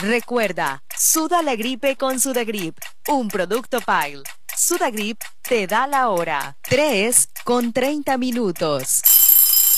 Recuerda, suda la gripe con Sudagrip, un producto Pile. Sudagrip te da la hora. 3:30.